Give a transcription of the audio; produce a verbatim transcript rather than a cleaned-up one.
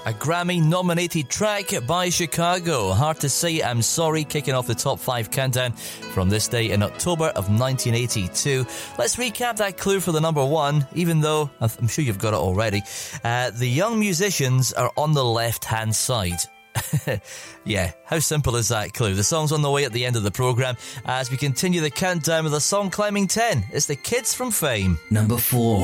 a Grammy-nominated track by Chicago. Hard to Say I'm Sorry, kicking off the top five countdown from this day in October of nineteen eighty-two. Let's recap that clue for the number one, even though I'm sure you've got it already. Uh, the young musicians are on the left-hand side. Yeah, how simple is that clue? The song's on the way at the end of the programme as we continue the countdown with a song climbing ten. It's the Kids from Fame. Number four.